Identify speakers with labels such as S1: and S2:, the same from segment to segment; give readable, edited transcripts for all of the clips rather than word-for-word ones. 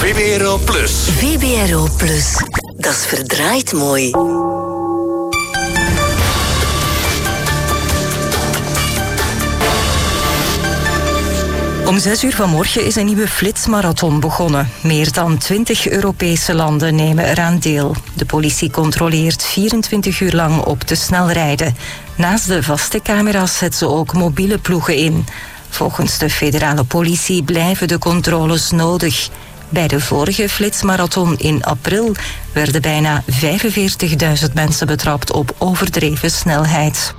S1: VBRO Plus.
S2: VBRO Plus. Dat is verdraaid mooi.
S3: Om 6 uur vanmorgen is een nieuwe flitsmarathon begonnen. Meer dan 20 Europese landen nemen eraan deel. De politie controleert 24 uur lang op te snel rijden. Naast de vaste camera's zetten ze ook mobiele ploegen in. Volgens de federale politie blijven de controles nodig. Bij de vorige flitsmarathon in april werden bijna 45.000 mensen betrapt op overdreven snelheid.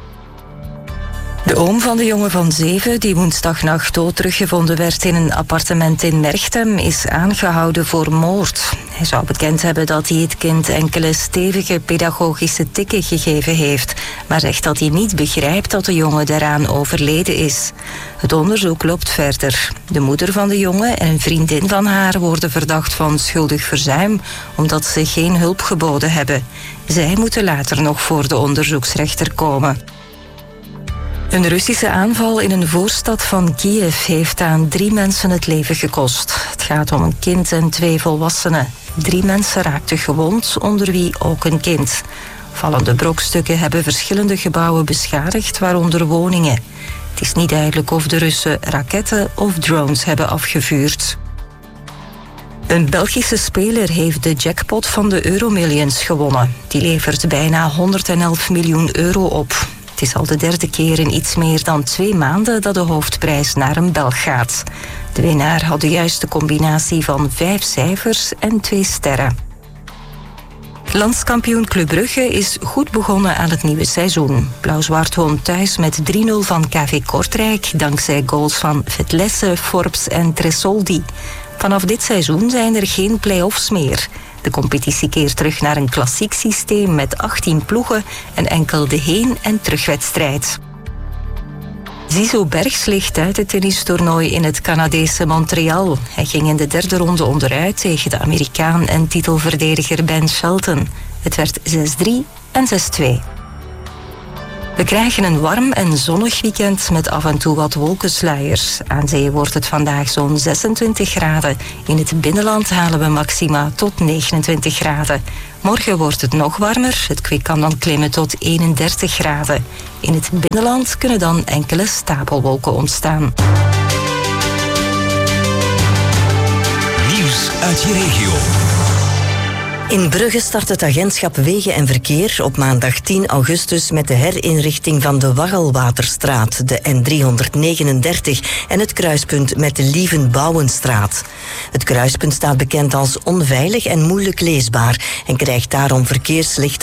S3: De oom van de jongen van 7, die woensdagnacht dood teruggevonden werd in een appartement in Merchtem, is aangehouden voor moord. Hij zou bekend hebben dat hij het kind enkele stevige pedagogische tikken gegeven heeft, maar zegt dat hij niet begrijpt dat de jongen daaraan overleden is. Het onderzoek loopt verder. De moeder van de jongen en een vriendin van haar worden verdacht van schuldig verzuim, omdat ze geen hulp geboden hebben. Zij moeten later nog voor de onderzoeksrechter komen. Een Russische aanval in een voorstad van Kiev heeft aan 3 mensen het leven gekost. Het gaat om een kind en 2 volwassenen. 3 mensen raakten gewond, onder wie ook een kind. Vallende brokstukken hebben verschillende gebouwen beschadigd, waaronder woningen. Het is niet duidelijk of de Russen raketten of drones hebben afgevuurd. Een Belgische speler heeft de jackpot van de Euromillions gewonnen. Die levert bijna 111 miljoen euro op. Het is al de 3e keer in iets meer dan 2 maanden dat de hoofdprijs naar een Belg gaat. De winnaar had de juiste combinatie van 5 cijfers en 2 sterren. Landskampioen Club Brugge is goed begonnen aan het nieuwe seizoen. Blauw-zwart won thuis met 3-0 van KV Kortrijk, dankzij goals van Vetlesse, Forbes en Tresoldi. Vanaf dit seizoen zijn er geen play-offs meer. De competitie keert terug naar een klassiek systeem met 18 ploegen en enkel de heen- en terugwedstrijd. Zizou Bergs ligt uit het tennistoernooi in het Canadese Montreal. Hij ging in de 3e ronde onderuit tegen de Amerikaan en titelverdediger Ben Shelton. Het werd 6-3 en 6-2. We krijgen een warm en zonnig weekend met af en toe wat wolkensluiers. Aan zee wordt het vandaag zo'n 26 graden. In het binnenland halen we maxima tot 29 graden. Morgen wordt het nog warmer. Het kwik kan dan klimmen tot 31 graden. In het binnenland kunnen dan enkele stapelwolken ontstaan.
S1: Nieuws uit je regio.
S2: In Brugge start het agentschap Wegen en Verkeer op maandag 10 augustus met de herinrichting van de Waggelwaterstraat, de N339 en het kruispunt met de Lievenbouwenstraat. Het kruispunt staat bekend als onveilig en moeilijk leesbaar en krijgt daarom verkeerslichten